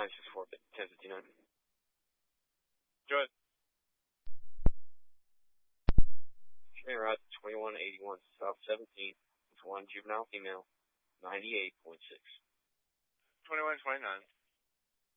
964-1059. Go ahead. Train route 2181 South 17 with one juvenile female, 98.6. 2129.